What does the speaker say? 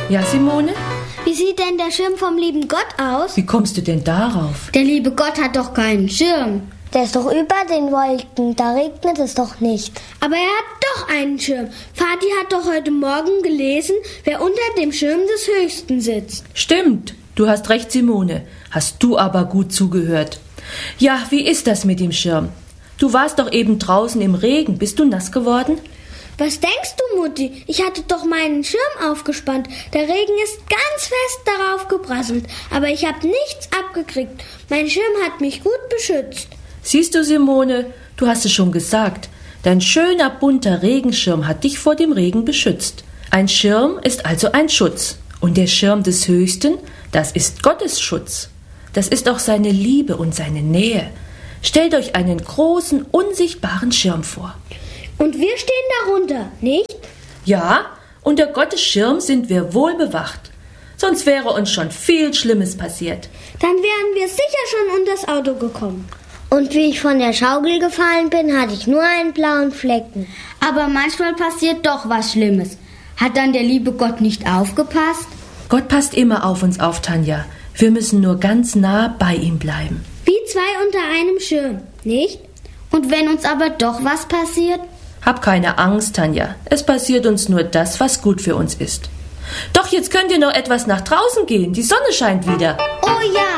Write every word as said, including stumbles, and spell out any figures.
Ja, Simone? Wie sieht denn der Schirm vom lieben Gott aus? Wie kommst du denn darauf? Der liebe Gott hat doch keinen Schirm. Der ist doch über den Wolken, da regnet es doch nicht. Aber er hat doch einen Schirm. Vati hat doch heute Morgen gelesen, wer unter dem Schirm des Höchsten sitzt. Stimmt, du hast recht, Simone. Hast du aber gut zugehört. Ja, wie ist das mit dem Schirm? Du warst doch eben draußen im Regen. Bist du nass geworden? Was denkst du, Mutti? Ich hatte doch meinen Schirm aufgespannt. Der Regen ist ganz fest darauf geprasselt. Aber ich habe nichts abgekriegt. Mein Schirm hat mich gut beschützt. Siehst du, Simone, du hast es schon gesagt. Dein schöner bunter Regenschirm hat dich vor dem Regen beschützt. Ein Schirm ist also ein Schutz. Und der Schirm des Höchsten, das ist Gottes Schutz. Das ist auch seine Liebe und seine Nähe. Stellt euch einen großen, unsichtbaren Schirm vor. Und wir stehen darunter, nicht? Ja, unter Gottes Schirm sind wir wohl bewacht. Sonst wäre uns schon viel Schlimmes passiert. Dann wären wir sicher schon unters Auto gekommen. Und wie ich von der Schaukel gefallen bin, hatte ich nur einen blauen Flecken. Aber manchmal passiert doch was Schlimmes. Hat dann der liebe Gott nicht aufgepasst? Gott passt immer auf uns auf, Tanja. Wir müssen nur ganz nah bei ihm bleiben. Wie zwei unter einem Schirm, nicht? Und wenn uns aber doch was passiert? Hab keine Angst, Tanja. Es passiert uns nur das, was gut für uns ist. Doch jetzt könnt ihr noch etwas nach draußen gehen. Die Sonne scheint wieder. Oh ja!